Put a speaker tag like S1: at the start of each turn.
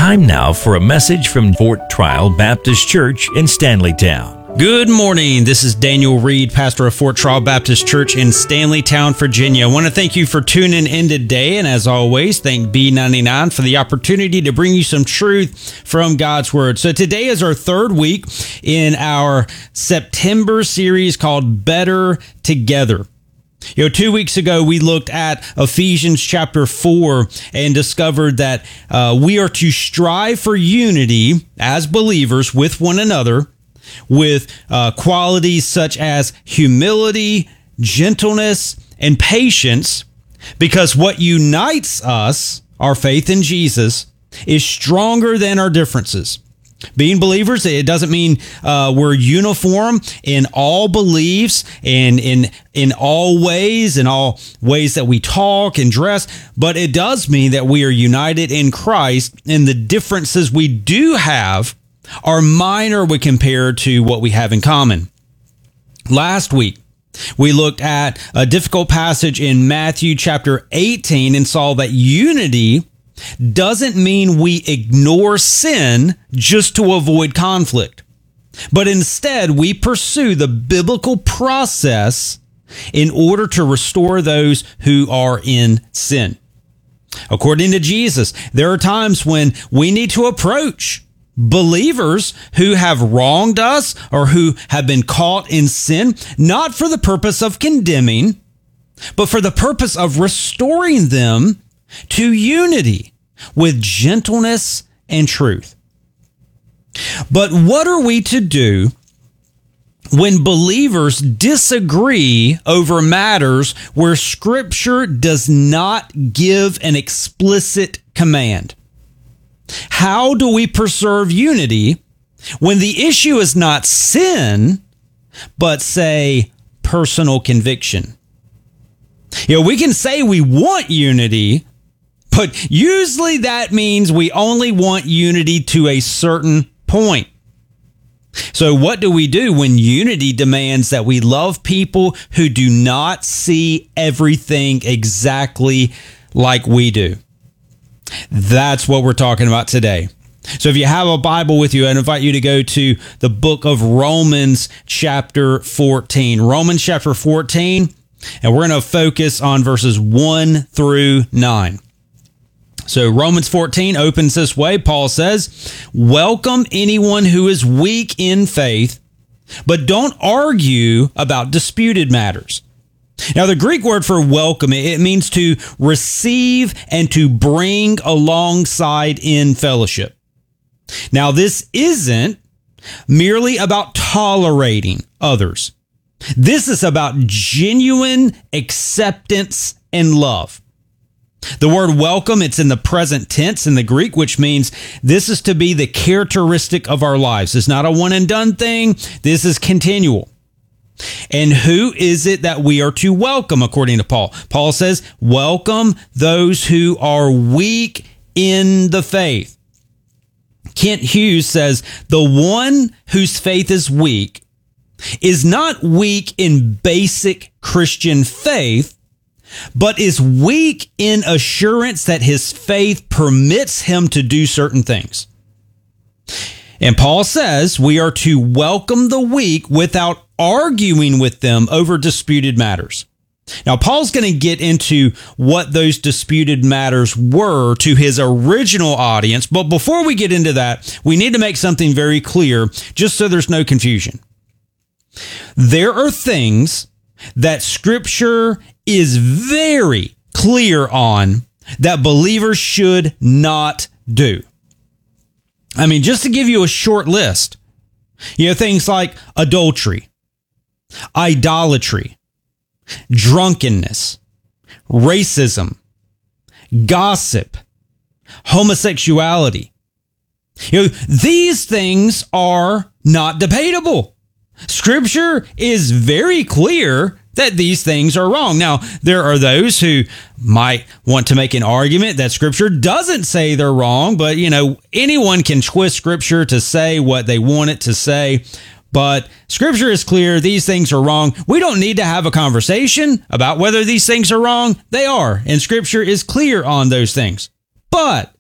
S1: Time now for a message from Fort Trial Baptist Church in Stanleytown.
S2: Good morning. This is Daniel Reed, pastor of Fort Trial Baptist Church in Stanleytown, Virginia. I want to thank you for tuning in today, and as always, thank B99 for the opportunity to bring you some truth from God's Word. So today is our third week in our September series called Better Together. 2 weeks ago, we looked at Ephesians chapter 4 and discovered that we are to strive for unity as believers with one another, with qualities such as humility, gentleness, and patience, because what unites us, our faith in Jesus, is stronger than our differences. Being believers, it doesn't mean we're uniform in all beliefs and in all ways that we talk and dress, but it does mean that we are united in Christ, and the differences we do have are minor when compared to what we have in common. Last week, we looked at a difficult passage in Matthew chapter 18 and saw that unity doesn't mean we ignore sin just to avoid conflict, but instead we pursue the biblical process in order to restore those who are in sin. According to Jesus, there are times when we need to approach believers who have wronged us or who have been caught in sin, not for the purpose of condemning, but for the purpose of restoring them to unity with gentleness and truth. But what are we to do when believers disagree over matters where Scripture does not give an explicit command? How do we preserve unity when the issue is not sin, but, say, personal conviction? We can say we want unity, but usually that means we only want unity to a certain point. So what do we do when unity demands that we love people who do not see everything exactly like we do? That's what we're talking about today. So if you have a Bible with you, I invite you to go to the book of Romans chapter 14. Romans chapter 14, and we're going to focus on verses 1 through 9. So Romans 14 opens this way. Paul says, "Welcome anyone who is weak in faith, but don't argue about disputed matters." Now, the Greek word for welcome, it means to receive and to bring alongside in fellowship. Now, this isn't merely about tolerating others. This is about genuine acceptance and love. The word welcome, it's in the present tense in the Greek, which means this is to be the characteristic of our lives. It's not a one and done thing. This is continual. And who is it that we are to welcome, according to Paul? Paul says, welcome those who are weak in the faith. Kent Hughes says, the one whose faith is weak is not weak in basic Christian faith, but is weak in assurance that his faith permits him to do certain things. And Paul says we are to welcome the weak without arguing with them over disputed matters. Now, Paul's going to get into what those disputed matters were to his original audience, but before we get into that, we need to make something very clear, just so there's no confusion. There are things that Scripture is very clear on that believers should not do. I mean, just to give you a short list, things like adultery, idolatry, drunkenness, racism, gossip, homosexuality. These things are not debatable. Scripture is very clear that these things are wrong. Now, there are those who might want to make an argument that Scripture doesn't say they're wrong, but, anyone can twist Scripture to say what they want it to say. But Scripture is clear, these things are wrong. We don't need to have a conversation about whether these things are wrong. They are, and Scripture is clear on those things. But